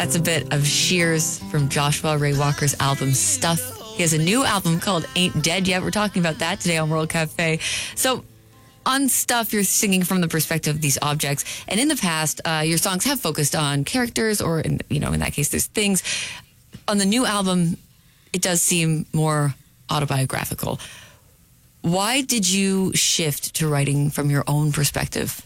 That's a bit of Shears from Joshua Ray Walker's album Stuff. He has a new album called Ain't Dead Yet. We're talking about that today on World Cafe. So on Stuff, you're singing from the perspective of these objects. And in the past, your songs have focused on characters or, in that case, there's things. On the new album, it does seem more autobiographical. Why did you shift to writing from your own perspective?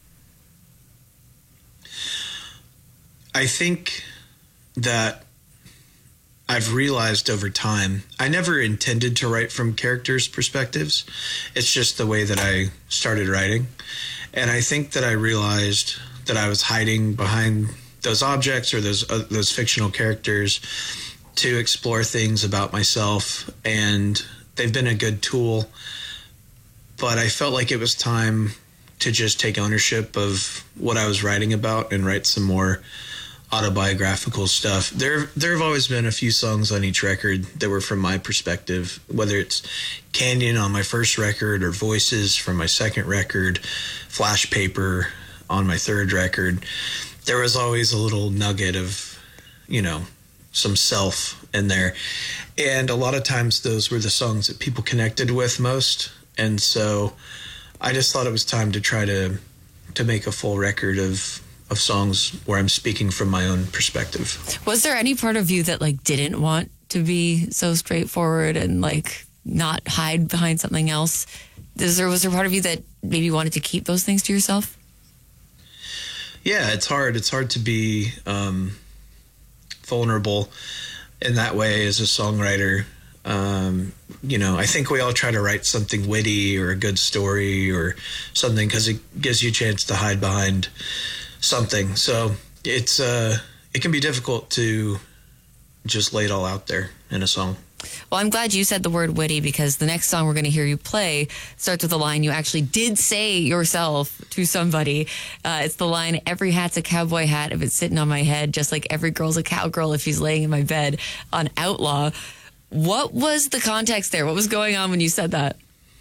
I think that I've realized over time, I never intended to write from characters' perspectives. It's just the way that I started writing. And I think that I realized that I was hiding behind those objects or those fictional characters to explore things about myself. And they've been a good tool. But I felt like it was time to just take ownership of what I was writing about and write some more autobiographical stuff. There have always been a few songs on each record that were from my perspective, whether it's Canyon on my first record or Voices from my second record, Flash Paper on my third record. There was always a little nugget of, some self in there. And a lot of times those were the songs that people connected with most. And so I just thought it was time to try to make a full record of songs where I'm speaking from my own perspective. Was there any part of you that didn't want to be so straightforward and not hide behind something else? Was there part of you that maybe wanted to keep those things to yourself? Yeah, it's hard. It's hard to be vulnerable in that way as a songwriter. I think we all try to write something witty or a good story or something because it gives you a chance to hide behind something. So it can be difficult to just lay it all out there in a song. Well, I'm glad you said the word witty because the next song we're going to hear you play starts with a line you actually did say yourself to somebody. It's the line, "Every hat's a cowboy hat if it's sitting on my head, just like every girl's a cowgirl if she's laying in my bed," on Outlaw. What was the context there? What was going on when you said that?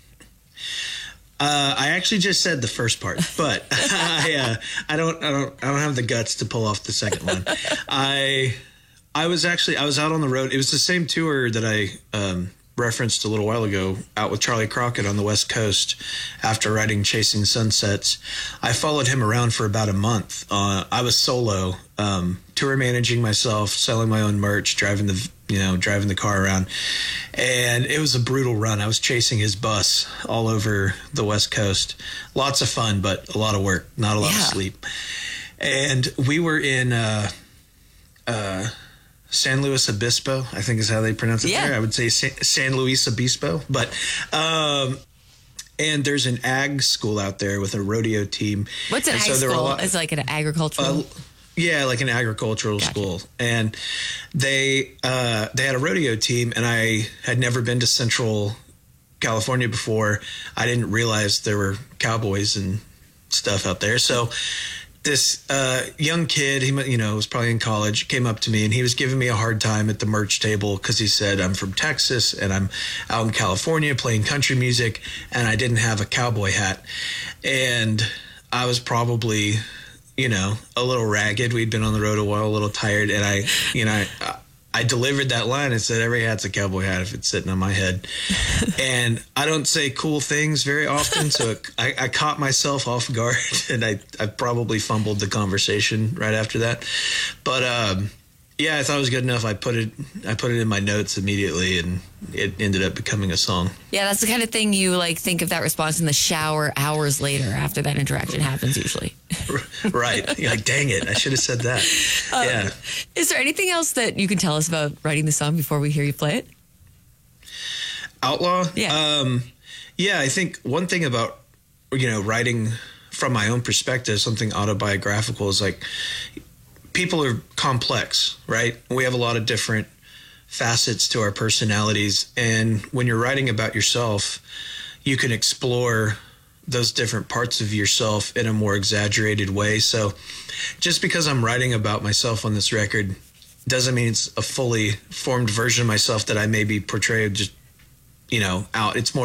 I actually just said the first part, but I don't have the guts to pull off the second one. I was out on the road. It was the same tour that I referenced a little while ago, out with Charlie Crockett on the West Coast after writing Chasing Sunsets. I followed him around for about a month. I was solo, tour managing myself, selling my own merch, driving the car around. And it was a brutal run. I was chasing his bus all over the West Coast. Lots of fun, but a lot of work, not a lot of sleep. And we were in San Luis Obispo, I think is how they pronounce it there. I would say San Luis Obispo. But and there's an ag school out there with a rodeo team. What's an ag school? It's like an agricultural... yeah, like an agricultural school. And they had a rodeo team, and I had never been to Central California before. I didn't realize there were cowboys and stuff out there. So this young kid, he was probably in college, came up to me, and he was giving me a hard time at the merch table because he said, "I'm from Texas, and I'm out in California playing country music, and I didn't have a cowboy hat." And I was probably... a little ragged. We'd been on the road a while, a little tired. And I delivered that line and said, "Every hat's a cowboy hat if it's sitting on my head." And I don't say cool things very often. So I caught myself off guard, and I probably fumbled the conversation right after that. But, I thought it was good enough. I put it in my notes immediately, and it ended up becoming a song. Yeah, that's the kind of thing you think of that response in the shower hours later after that interaction happens usually. Right. You're like, dang it, I should have said that. Yeah. Is there anything else that you can tell us about writing the song before we hear you play it? Outlaw? Yeah. I think one thing about, writing from my own perspective, something autobiographical, is people are complex, right? We have a lot of different facets to our personalities. And when you're writing about yourself, you can explore those different parts of yourself in a more exaggerated way. So just because I'm writing about myself on this record doesn't mean it's a fully formed version of myself that I maybe portray just, out. It's more